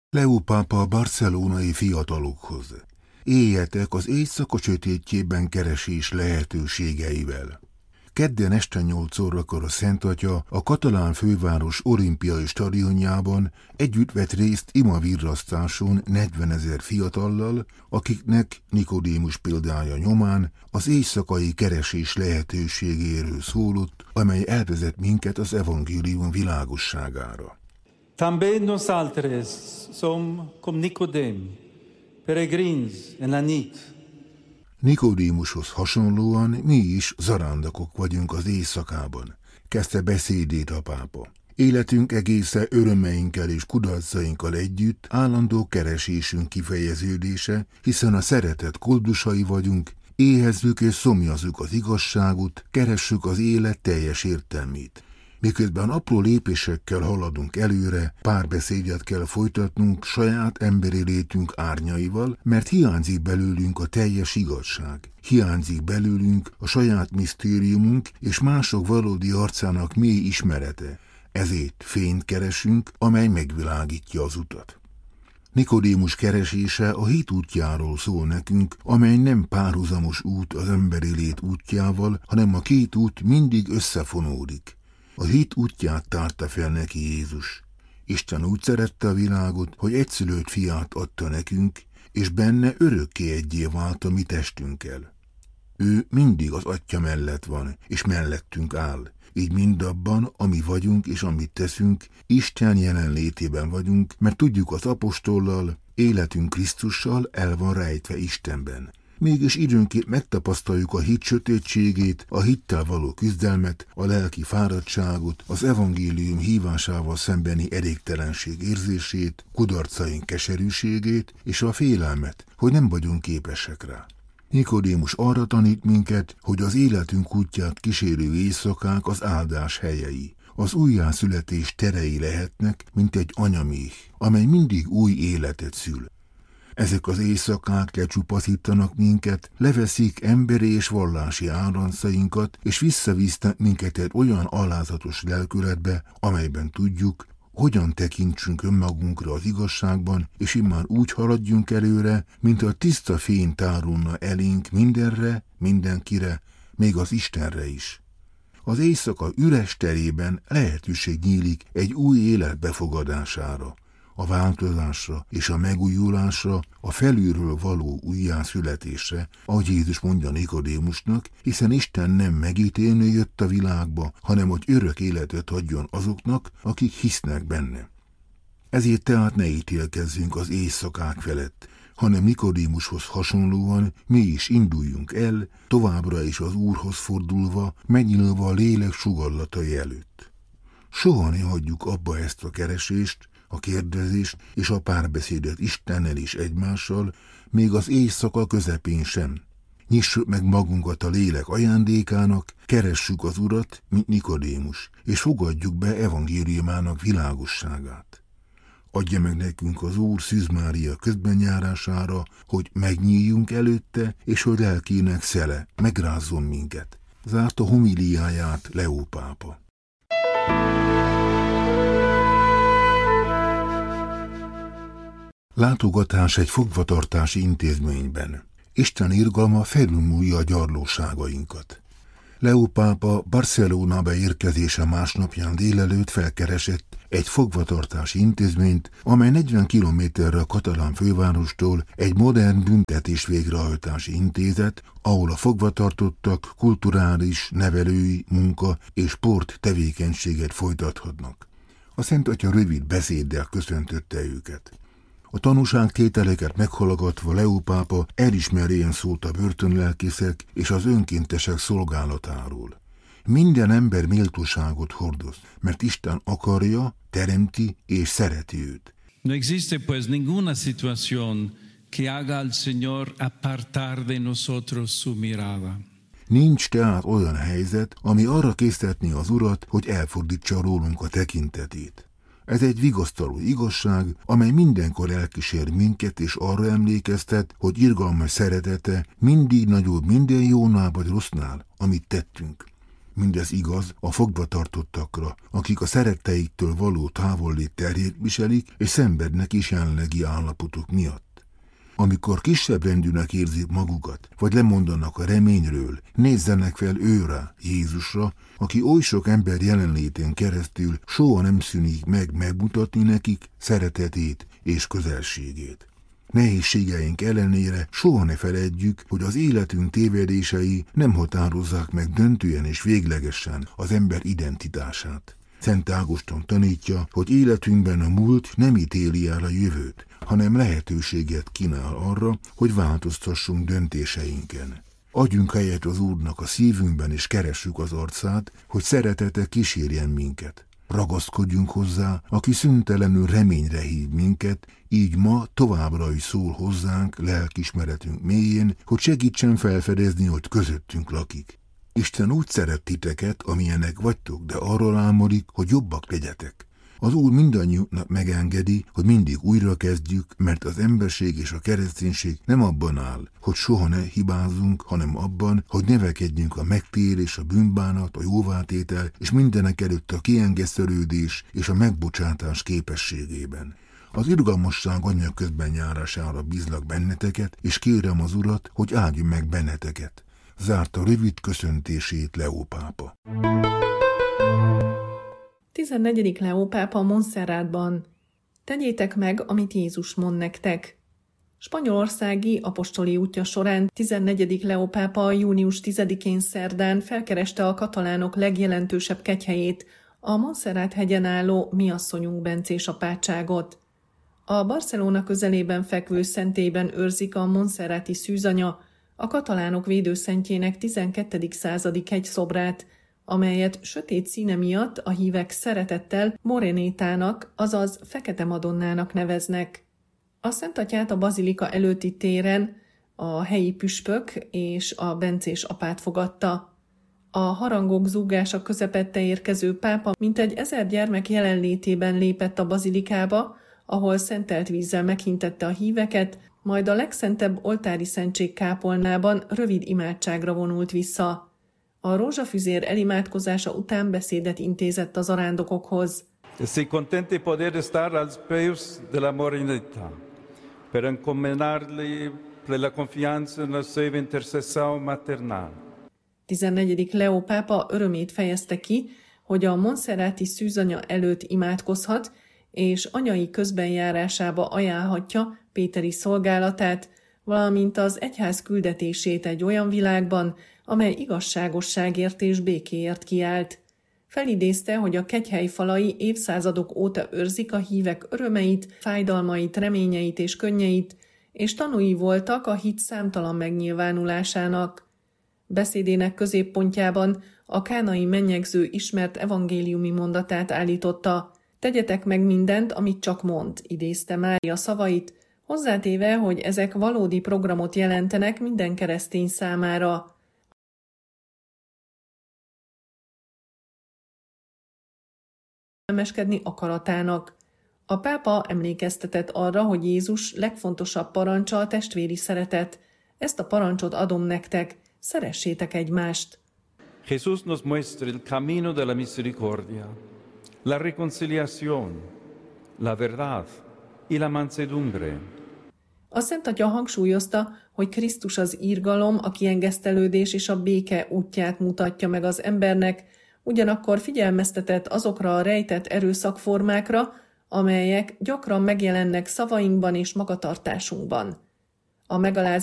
Leó pápa a barcelonai fiatalokhoz. Éljetek az éjszaka sötétjében keresés lehetőségeivel. Kedden este 8 órakor a Szent Atya a katalán főváros olimpiai stadionjában együtt vett részt imavirrasztáson 40 000 fiatallal, akiknek Nikodémus példája nyomán az éjszakai keresés lehetőségéről szólott, amely elvezet minket az evangélium világosságára. També nosaltres som com Nicodem, peregrins en la nit. Nikodémushoz hasonlóan mi is zarándokok vagyunk az éjszakában, kezdte beszédét a pápa. Életünk egészen örömeinkkel és kudarcainkkal együtt állandó keresésünk kifejeződése, hiszen a szeretet koldusai vagyunk, éhezzük és szomjazzuk az igazságot, keressük az élet teljes értelmét. Miközben apró lépésekkel haladunk előre, párbeszédet kell folytatnunk saját emberi létünk árnyaival, mert hiányzik belőlünk a teljes igazság. Hiányzik belőlünk a saját misztériumunk és mások valódi arcának mély ismerete. Ezért fényt keresünk, amely megvilágítja az utat. Nikodémus keresése a hit útjáról szól nekünk, amely nem párhuzamos út az emberi lét útjával, hanem a két út mindig összefonódik. A hit útját tárta fel neki Jézus. Isten úgy szerette a világot, hogy egyszülött fiát adta nekünk, és benne örökké egyé vált a mi testünkkel. Ő mindig az Atya mellett van, és mellettünk áll. Így mindabban, ami vagyunk és amit teszünk, Isten jelenlétében vagyunk, mert tudjuk az apostollal, életünk Krisztussal el van rejtve Istenben. Mégis időnként megtapasztaljuk a hit sötétségét, a hittel való küzdelmet, a lelki fáradtságot, az evangélium hívásával szembeni elégtelenség érzését, kudarcaink keserűségét és a félelmet, hogy nem vagyunk képesek rá. Nikodémus arra tanít minket, hogy az életünk útját kísérő éjszakák az áldás helyei. Az újjászületés terei lehetnek, mint egy anyaméh, amely mindig új életet szül. Ezek az éjszakák lecsupaszítanak minket, leveszik emberi és vallási áranszainkat, és visszavisznek minket egy olyan alázatos lelkületbe, amelyben tudjuk, hogyan tekintsünk önmagunkra az igazságban, és immár úgy haladjunk előre, mint a tiszta fény tárulna elénk mindenre, mindenkire, még az Istenre is. Az éjszaka üres terében lehetőség nyílik egy új élet befogadására, a változásra és a megújulásra, a felülről való újjászületésre, ahogy Jézus mondja Nikodémusnak, hiszen Isten nem megítélni jött a világba, hanem hogy örök életet adjon azoknak, akik hisznek benne. Ezért tehát ne ítélkezzünk az éjszakák felett, hanem Nikodémushoz hasonlóan mi is induljunk el, továbbra is az Úrhoz fordulva, megnyílva a lélek sugallatai előtt. Soha ne hagyjuk abba ezt a keresést, a kérdezést és a párbeszédet Istennel és egymással, még az éjszaka közepén sem. Nyissuk meg magunkat a lélek ajándékának, keressük az Urat, mint Nikodémus, és fogadjuk be evangéliumának világosságát. Adja meg nekünk az Úr Szűz Mária közbenjárására, hogy megnyíljunk előtte, és hogy lelkének szele megrázzon minket. Zárta homiliáját Leó pápa. Látogatás egy fogvatartási intézményben. Isten irgalma felülmúlja a gyarlóságainkat. Leó pápa Barcelonába érkezése másnapján délelőtt felkeresett egy fogvatartási intézményt, amely 40 kilométerre a katalán fővárostól egy modern büntetés végrehajtási intézet, ahol a fogvatartottak kulturális, nevelői, munka és sport tevékenységet folytathatnak. A Szent Atya rövid beszéddel köszöntötte őket. A tanúságtételeket meghallgatva Leó pápa elismerően szólt a börtönlelkészek és az önkéntesek szolgálatáról. Minden ember méltóságot hordoz, mert Isten akarja, teremti és szereti őt. No existe pues ninguna situación que haga al Señor apartar de nosotros su mirada. Nincs tehát olyan helyzet, ami arra késztetné az Urat, hogy elfordítsa rólunk a tekintetét. Ez egy vigasztaló igazság, amely mindenkor elkísér minket és arra emlékeztet, hogy irgalmas szeretete mindig nagyobb minden jónál vagy rossznál, amit tettünk. Mindez igaz a fogva tartottakra, akik a szeretteiktől való távollét terhét viselik, és szenvednek is jelenlegi állapotuk miatt. Amikor kisebb rendűnek érzik magukat, vagy lemondanak a reményről, nézzenek fel őre, Jézusra, aki oly sok ember jelenlétén keresztül soha nem szűnik meg megmutatni nekik szeretetét és közelségét. Nehézségeink ellenére soha ne feledjük, hogy az életünk tévedései nem határozzák meg döntően és véglegesen az ember identitását. Szent Ágoston tanítja, hogy életünkben a múlt nem ítéli el a jövőt, hanem lehetőséget kínál arra, hogy változtassunk döntéseinken. Adjunk helyet az Úrnak a szívünkben, és keressük az arcát, hogy szeretete kísérjen minket. Ragaszkodjunk hozzá, aki szüntelenül reményre hív minket, így ma továbbra is szól hozzánk lelkiismeretünk mélyén, hogy segítsen felfedezni, hogy közöttünk lakik. Isten úgy szeret titeket, amilyenek vagytok, de arról álmodik, hogy jobbak legyetek. Az Úr mindannyiunknak megengedi, hogy mindig újra kezdjük, mert az emberség és a kereszténység nem abban áll, hogy soha ne hibázzunk, hanem abban, hogy növekedjünk a megtérés, a bűnbánat, a jóvátétel és mindenekelőtt a kiengesztelődés és a megbocsátás képességében. Az irgalmasság anyag közben járására bízlak benneteket, és kérem az Urat, hogy áldjon meg benneteket. Zárta rövid köszöntését Leó pápa. 14. Leó pápa Montserratban. Tegyétek meg, amit Jézus mond nektek. Spanyolországi apostoli útja során 14. Leó pápa június 10-én szerdán felkereste a katalánok legjelentősebb kegyhelyét, a Montserrat hegyen álló Mi Asszonyunk bencés apátságot. A Barcelona közelében fekvő szentélyben őrzik a montserrati szűzanya, a katalánok védőszentjének 12. századi kegyszobrát, amelyet sötét színe miatt a hívek szeretettel Morenétának, azaz Fekete Madonnának neveznek. A Szentatyát a bazilika előtti téren a helyi püspök és a bencés apát fogadta. A harangok zúgása közepette érkező pápa mintegy 1000 gyermek jelenlétében lépett a bazilikába, ahol szentelt vízzel meghintette a híveket, majd a legszentebb oltári szentség kápolnában rövid imádságra vonult vissza. A rózsafüzér elimádkozása után beszédet intézett az arándokokhoz. Estoy contento de poder estar a los pies de la Morenita, para encomendarle la confianza en la seva intercesión maternal. 14. Leó pápa örömét fejezte ki, hogy a montserrati szűzanya előtt imádkozhat, és anyai közbenjárásába ajánlhatja péteri szolgálatát, valamint az egyház küldetését egy olyan világban, amely igazságosságért és békéért kiállt. Felidézte, hogy a kegyhely falai évszázadok óta őrzik a hívek örömeit, fájdalmait, reményeit és könnyeit, és tanúi voltak a hit számtalan megnyilvánulásának. Beszédének középpontjában a kánai mennyegző ismert evangéliumi mondatát állította: tegyetek meg mindent, amit csak mond, idézte Mária szavait, hozzátéve, hogy ezek valódi programot jelentenek minden keresztény számára. Emeskedni akaratának. A pápa emlékeztetett arra, hogy Jézus legfontosabb parancsa a testvéri szeretet. Ezt a parancsot adom nektek, szeressétek egymást. Jesús nos muestra el camino de la misericordia, la reconciliación, la verdad y la mansedumbre. A Szent Atya hangsúlyozta, hogy Krisztus az irgalom, a kiengesztelődés és a béke útját mutatja meg az embernek, ugyanakkor figyelmeztetett azokra a rejtett erőszakformákra, amelyek gyakran megjelennek szavainkban és magatartásunkban. A megalázás